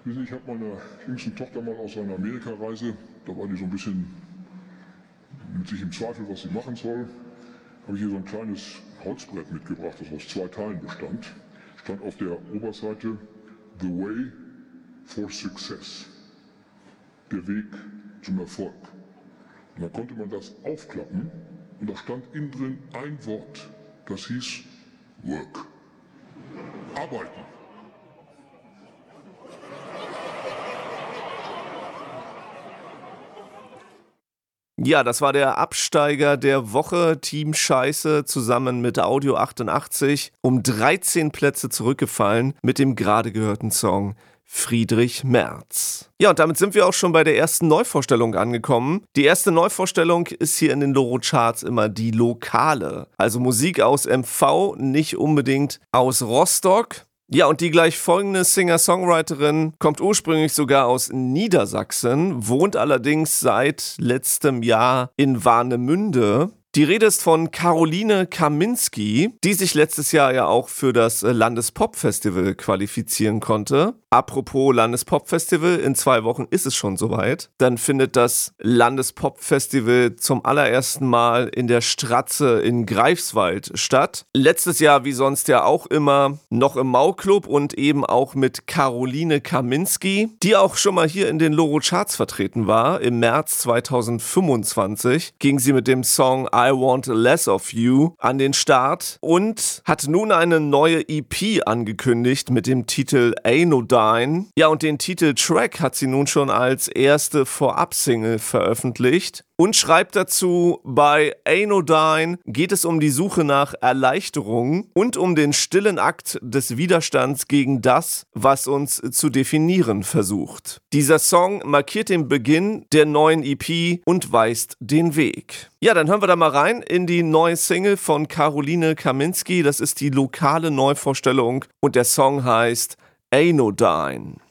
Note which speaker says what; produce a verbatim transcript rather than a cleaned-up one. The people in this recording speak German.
Speaker 1: Wissen Sie, ich habe meiner jüngsten Tochter mal aus einer Amerikareise, da war die so ein bisschen mit sich im Zweifel, was sie machen soll, habe ich hier so ein kleines Holzbrett mitgebracht, das aus zwei Teilen bestand. Stand auf der Oberseite The Way for Success, der Weg zum Erfolg. Und dann konnte man das aufklappen und da stand innen drin ein Wort, das hieß Work. Arbeiten.
Speaker 2: Ja, das war der Absteiger der Woche, Team Scheiße, zusammen mit Audio achtundachtzig, um dreizehn Plätze zurückgefallen mit dem gerade gehörten Song Friedrich Merz. Ja, und damit sind wir auch schon bei der ersten Neuvorstellung angekommen. Die erste Neuvorstellung ist hier in den Loro-Charts immer die lokale. Also Musik aus M V, nicht unbedingt aus Rostock. Ja, und die gleich folgende Singer-Songwriterin kommt ursprünglich sogar aus Niedersachsen, wohnt allerdings seit letztem Jahr in Warnemünde. Die Rede ist von Caroline Kaminski, die sich letztes Jahr ja auch für das Landespop-Festival qualifizieren konnte. Apropos Landespop-Festival, in zwei Wochen ist es schon soweit. Dann findet das Landespop-Festival zum allerersten Mal in der Stratze in Greifswald statt. Letztes Jahr wie sonst ja auch immer noch im Mau-Club und eben auch mit Caroline Kaminski, die auch schon mal hier in den Loro-Charts vertreten war. Im März zweitausendfünfundzwanzig ging sie mit dem Song I Want Less of You an den Start und hat nun eine neue E P angekündigt mit dem Titel Anodyne. Ja, und den Titeltrack hat sie nun schon als erste Vorab-Single veröffentlicht und schreibt dazu, bei Anodyne geht es um die Suche nach Erleichterung und um den stillen Akt des Widerstands gegen das, was uns zu definieren versucht. Dieser Song markiert den Beginn der neuen E P und weist den Weg. Ja, dann hören wir da mal rein in die neue Single von Caroline Kaminski. Das ist die lokale Neuvorstellung und der Song heißt Anodyne.